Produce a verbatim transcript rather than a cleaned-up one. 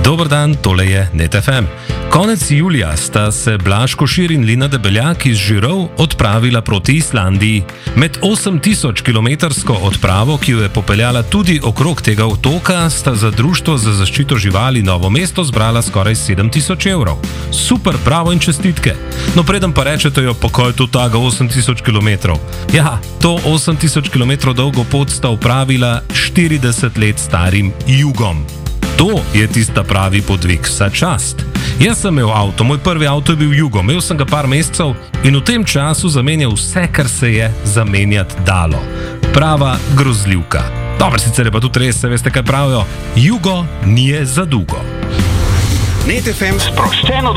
Dober dan, tole je Net F M. Konec julija sta se Blaž Košir in Lina Debeljak iz Žirov odpravila proti Islandiji. Med osem tisoč kilometrsko odpravo, ki jo je popeljala tudi okrog tega otoka, sta za Društvo za zaščito živali Novo mesto zbrala skoraj sedem tisoč evrov. Super, bravo in čestitke. No, preden pa rečete jo, pa kaj je to taga osem tisoč kilometrov? Ja, to osem tisoč kilometrov dolgo pot sta upravila štirideset let starim Jugom. To je tista pravi podvig, vsa čast. Jaz sem imel avto, moj prvi avto je bil Jugo, imel sem ga par mesecev in v tem času zamenjal vse, kar se je zamenjati dalo. Prava grozljivka. Dobro, sicer je pa tudi res, se veste kaj pravijo, Jugo nije za dugo. Net F M sproščeno